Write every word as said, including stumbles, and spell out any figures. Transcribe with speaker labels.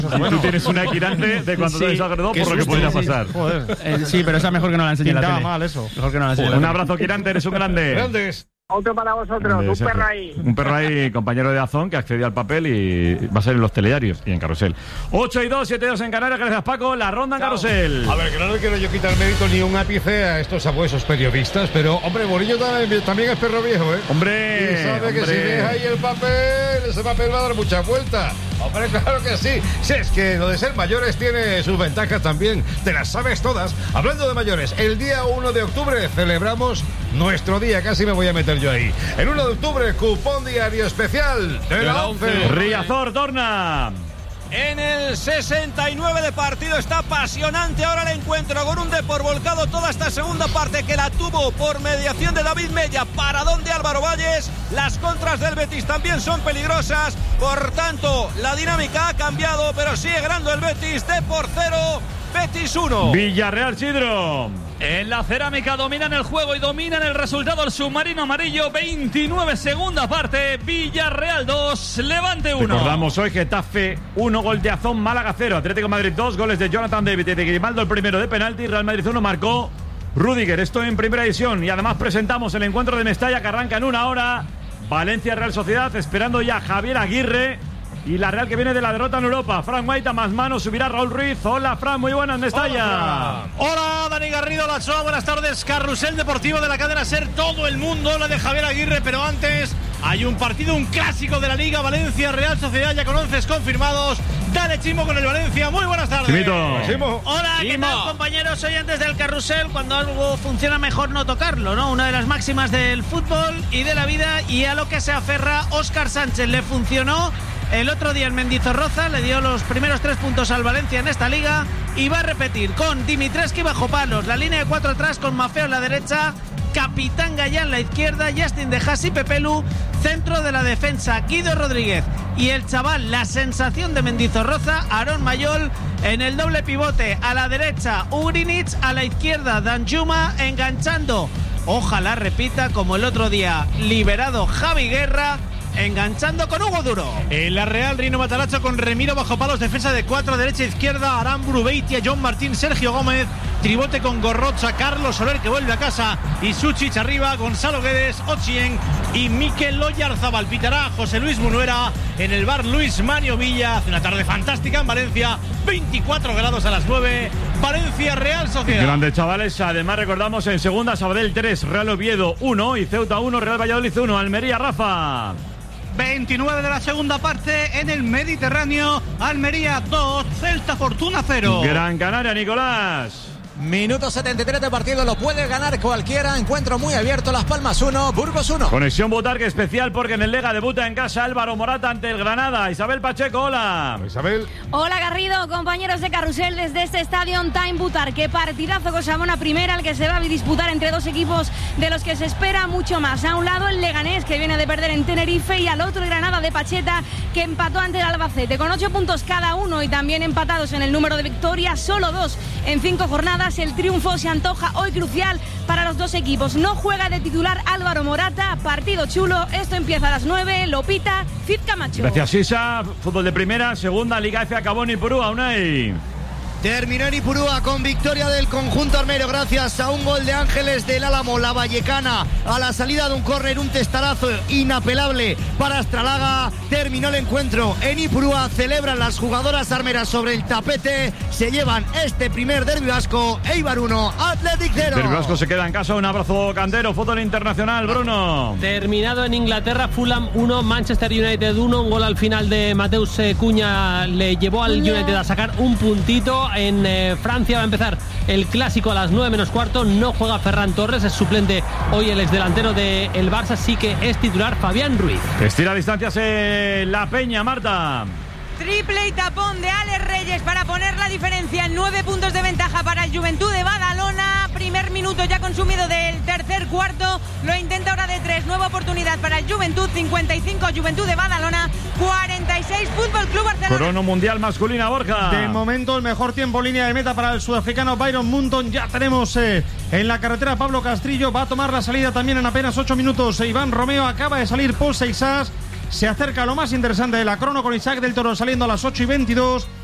Speaker 1: Y tú tienes una equirante de cuando
Speaker 2: Sí,
Speaker 1: te desagradó
Speaker 2: qué
Speaker 1: por lo que
Speaker 2: susto,
Speaker 1: podría
Speaker 2: sí.
Speaker 1: pasar.
Speaker 2: Joder. Eh, sí, pero esa mejor que no la enseñe en la
Speaker 3: Pintaba
Speaker 2: tele.
Speaker 3: mal eso.
Speaker 2: Mejor que no la enseñe en la
Speaker 1: Un
Speaker 2: tele.
Speaker 1: abrazo, Quirante, eres un grande.
Speaker 3: Grandes.
Speaker 4: Otro para vosotros,
Speaker 1: Grande,
Speaker 4: un
Speaker 1: Sergio.
Speaker 4: perro ahí.
Speaker 1: Un perro ahí, compañero de Azón, que accedió al papel y va a ser en los telediarios y en Carrusel. ocho y dos, siete y dos en Canarias, gracias Paco. La ronda en Carrusel.
Speaker 3: A ver, que no le quiero yo quitar mérito ni un ápice a estos abuesos periodistas, pero, hombre, Morillo también, también es perro viejo, ¿eh?
Speaker 1: Hombre,
Speaker 3: Y sabe que
Speaker 1: hombre.
Speaker 3: si deja ahí el papel, ese papel va a dar mucha vuelta. Hombre, claro que sí. Si es que lo de ser mayores tiene sus ventajas también. Te las sabes todas. Hablando de mayores, el día uno de octubre celebramos nuestro día. Casi me voy a meter yo ahí. El uno de octubre, cupón diario especial de la once.
Speaker 1: Riazor, Dorna.
Speaker 5: En el sesenta y nueve de partido está apasionante ahora el encuentro con un Depor volcado toda esta segunda parte que la tuvo por mediación de David Mella, paradón de Álvaro Valles. Las contras del Betis también son peligrosas, por tanto la dinámica ha cambiado, pero sigue ganando el Betis. Depor cero, Betis uno.
Speaker 1: Villarreal, Sidro.
Speaker 6: En la cerámica dominan el juego y dominan el resultado el submarino amarillo. veintinueve segunda parte, Villarreal dos, Levante uno.
Speaker 1: Recordamos hoy Getafe uno, gol de Azón, Málaga cero, Atlético de Madrid dos, goles de Jonathan David y de Grimaldo el primero de penalti, Real Madrid uno, marcó Rüdiger. Esto en primera división y además presentamos el encuentro de Mestalla que arranca en una hora. Valencia Real Sociedad, esperando ya Javier Aguirre. Y la Real que viene de la derrota en Europa. Fran White a más manos, subirá Raúl Ruiz. Hola Fran, muy buenas, Mestalla.
Speaker 7: Hola, Hola Dani Garrido, La Choa, buenas tardes. Carrusel deportivo de la cadena SER, todo el mundo habla de Javier Aguirre, pero antes hay un partido, un clásico de la Liga, Valencia Real Sociedad, ya con once confirmados. Dale Chimo con el Valencia, muy buenas tardes.
Speaker 1: Chimito.
Speaker 3: Chimo.
Speaker 8: Hola, ¿qué
Speaker 7: Chimo.
Speaker 8: tal, compañeros? Oyentes del Carrusel, cuando algo funciona mejor no tocarlo, ¿no? Una de las máximas del fútbol y de la vida, y a lo que se aferra Óscar Sánchez. Le funcionó el otro día en Mendizorroza, le dio los primeros tres puntos al Valencia en esta liga y va a repetir con Dimitrescu bajo palos, la línea de cuatro atrás con Maffeo en la derecha, Capitán Gallá en la izquierda, Justin de Hasi, Pepelu, centro de la defensa, Guido Rodríguez y el chaval, la sensación de Mendizorroza, Aarón Mayol en el doble pivote, a la derecha Ugrinic, a la izquierda Danjuma, enganchando, ojalá repita como el otro día, liberado Javi Guerra, enganchando con Hugo Duro.
Speaker 7: En la Real, Rino Mataracho con Remiro bajo palos, defensa de cuatro, derecha, izquierda, Aramburu, Beitia, John Martín, Sergio Gómez, tribote con Gorrocha, Carlos Soler que vuelve a casa y Suchich arriba, Gonzalo Guedes, Ochien y Mikel Oyarzabal. Pitará José Luis Munuera, en el bar Luis Mario Villa. Hace una tarde fantástica en Valencia, veinticuatro grados a las nueve, Valencia Real Sociedad.
Speaker 1: Grandes chavales, además recordamos en segunda Sabadell tres, Real Oviedo uno y Ceuta uno, Real Valladolid uno, Almería, Rafa.
Speaker 7: veintinueve de la segunda parte en el Mediterráneo, Almería dos, Celta Fortuna cero.
Speaker 1: Gran Canaria, Nicolás.
Speaker 9: Minuto setenta y tres de partido, lo puede ganar cualquiera. Encuentro muy abierto, Las Palmas uno, Burgos uno.
Speaker 1: Conexión Butarque especial porque en el Lega debuta en casa Álvaro Morata ante el Granada. Isabel Pacheco, hola.
Speaker 3: Isabel.
Speaker 10: Hola Garrido, compañeros de Carrusel desde este estadio Time Butarque. Partidazo con Samona Primera, el que se va a disputar entre dos equipos de los que se espera mucho más. A un lado el Leganés, que viene de perder en Tenerife, y al otro el Granada de Pacheta, que empató ante el Albacete. Con ocho puntos cada uno y también empatados en el número de victorias, solo dos en cinco jornadas. El triunfo se antoja hoy crucial para los dos equipos. No juega de titular Álvaro Morata, partido chulo. Esto empieza a las nueve, lo pita Cid Camacho.
Speaker 1: Gracias, Isa. Fútbol de primera, segunda, Liga F, acabó en Ipurúa, Unai.
Speaker 11: Terminó en Ipurúa con victoria del conjunto armero gracias a un gol de Ángeles del Álamo, la vallecana, a la salida de un córner, un testarazo inapelable para Astralaga. Terminó el encuentro en Ipurúa, celebran las jugadoras armeras sobre el tapete, se llevan este primer derbi vasco, Eibar uno, Athletic cero.
Speaker 1: Derbi vasco se queda en casa, un abrazo cantero, fútbol internacional, Bruno.
Speaker 12: Terminado en Inglaterra, Fulham uno, Manchester United uno, un gol al final de Mateus Cunha le llevó al
Speaker 10: Cuña.
Speaker 12: United a sacar un puntito. En eh, Francia va a empezar el clásico a las nueve menos cuarto. No juega Ferran Torres, es suplente hoy el exdelantero del Barça, sí que es titular Fabián Ruiz.
Speaker 1: Estira distancias en La Peña, Marta.
Speaker 13: Triple y tapón de Alex Reyes para poner la diferencia en nueve puntos de ventaja para el Juventud de Badalona. Primer minuto ya consumido del tercer cuarto. Lo intenta ahora de tres. Nueva oportunidad para el Juventud. cincuenta y cinco Juventud de Badalona. cuarenta y seis Fútbol Club Barcelona.
Speaker 1: Crono mundial masculina, Borja.
Speaker 3: De momento el mejor tiempo línea de meta para el sudafricano Byron Munton. Ya tenemos eh, en la carretera Pablo Castrillo. Va a tomar la salida también en apenas ocho minutos. E Iván Romeo, acaba de salir Paul Seixas. Se acerca lo más interesante de la crono con Isaac del Toro saliendo a las ocho y veintidós.